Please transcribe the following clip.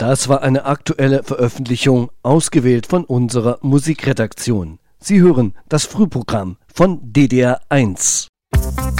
Das war eine aktuelle Veröffentlichung, ausgewählt von unserer Musikredaktion. Sie hören das Frühprogramm von DDR 1.